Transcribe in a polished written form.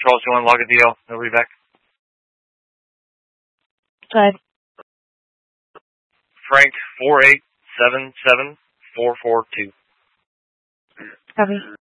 Charles, you want to log a deal? He'll be back. Good. Frank 4877442. Copy.